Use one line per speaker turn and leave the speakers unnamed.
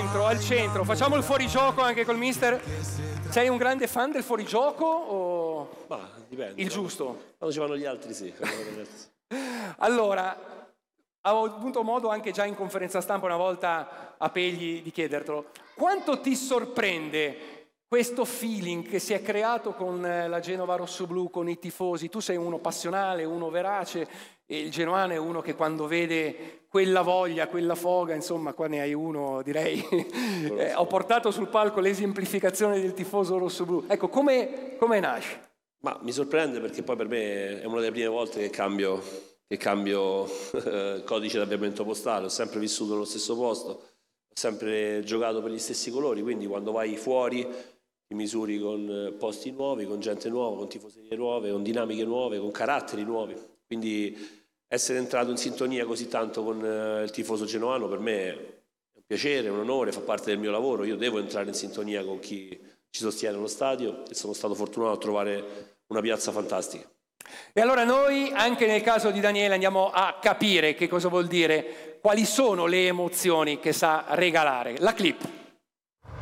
centro. Facciamo il fuorigioco anche col mister. Sei un grande fan del fuorigioco o
Ma dipende.
il giusto?
Quando ci vanno gli altri, sì.
Allora, ho avuto modo anche già in conferenza stampa una volta a Pegli di chiedertelo. Quanto ti sorprende questo feeling che si è creato con la Genova rossoblù, con i tifosi? Tu sei uno passionale, uno verace, e il genuano è uno che quando vede quella voglia, quella foga, insomma, qua ne hai uno, direi. Ho portato sul palco l'esemplificazione del tifoso rossoblù. Ecco, come nasce?
Ma mi sorprende perché poi per me è una delle prime volte che cambio codice d'avviamento postale. Ho sempre vissuto nello stesso posto, ho sempre giocato per gli stessi colori, quindi quando vai fuori ti misuri con posti nuovi, con gente nuova, con tifoserie nuove, con dinamiche nuove, con caratteri nuovi. Quindi essere entrato in sintonia così tanto con il tifoso genuano per me è un piacere, un onore, fa parte del mio lavoro. Io devo entrare in sintonia con chi ci sostiene allo stadio e sono stato fortunato a trovare una piazza fantastica.
E allora noi, anche nel caso di Daniele, andiamo a capire che cosa vuol dire, quali sono le emozioni che sa regalare. La clip.